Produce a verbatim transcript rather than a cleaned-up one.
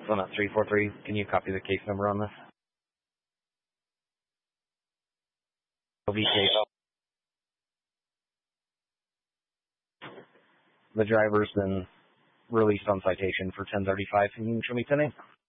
So not three four three. Can you copy the case number on this? O V case. The driver's been released on citation for ten thirty-five. Can you show me ten A?